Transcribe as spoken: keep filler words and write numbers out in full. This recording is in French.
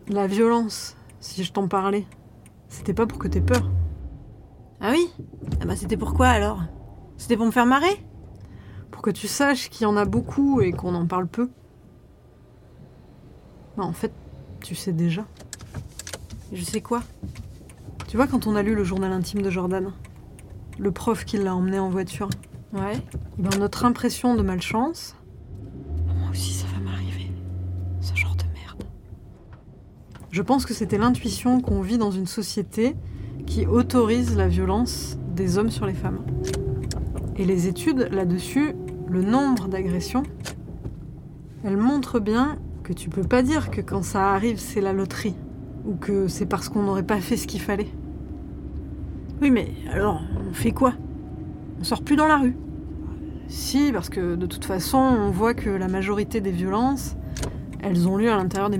La violence, si je t'en parlais, c'était pas pour que t'aies peur. Ah oui? Ah bah c'était pourquoi alors? C'était pour me faire marrer? Pour que tu saches qu'il y en a beaucoup et qu'on en parle peu. Bah, en fait, tu sais déjà. Je sais quoi? Tu vois, quand on a lu le journal intime de Jordan, le prof qui l'a emmené en voiture, Ouais. eh ben, notre impression de malchance, Moi aussi ça va m'arriver. Ce genre de merde. je pense que c'était l'intuition qu'on vit dans une société qui autorise la violence des hommes sur les femmes. Et les études là-dessus, le nombre d'agressions, elles montrent bien que tu peux pas dire que quand ça arrive, c'est la loterie. Ou que c'est parce qu'on n'aurait pas fait ce qu'il fallait. Oui mais alors, on fait quoi? On sort plus dans la rue? Si, parce que de toute façon, on voit que la majorité des violences, elles ont lieu à l'intérieur des